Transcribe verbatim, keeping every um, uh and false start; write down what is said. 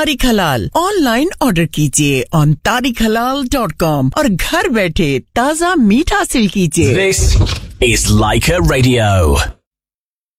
तारिक हलाल online order कीजिए on Tariq हलाल डॉट कॉम और घर बैठे ताजा मीट हासिल कीजिए। This is Laika Radio.